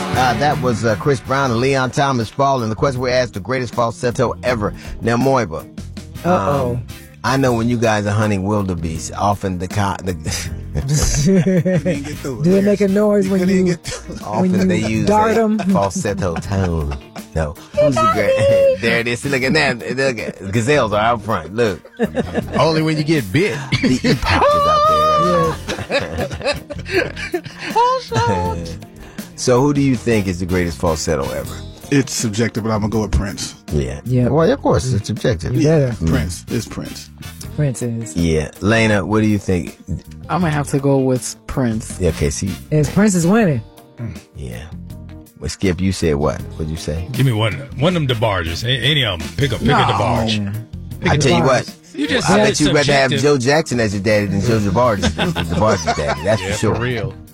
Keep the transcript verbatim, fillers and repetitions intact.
Uh, that was uh, Chris Brown and Leon Thomas Fall, and the question we asked, the greatest falsetto ever. Now, Moiba. Uh-oh. Um, I know when you guys are hunting wildebeest, often the... Co- the Do they make a noise when you, often when you they use dart a them? falsetto tone. No. Who's the great? There it is. See, look at that. Look at gazelles are out front. Look. Only when you get bit. The epoch is out there right now. So who do you think is the greatest falsetto ever? It's subjective, but I'm going to go with Prince. Yeah. Yeah. Well, of course, it's subjective. Yeah. Prince. It's Prince. Prince is. Yeah. Lena, what do you think? I'm gonna have to go with Prince. Yeah, okay, see. It's Prince is winning. Yeah. Well, Skip, you said what? What'd you say? Give me one. One of them DeBarges. Any of them. Pick a pick No. a DeBarge. Yeah. I tell you what. You just I said bet you'd rather have subjective. Joe Jackson as your daddy than Joe DeBarge as DeBarge's daddy. That's Yeah, for sure. for real.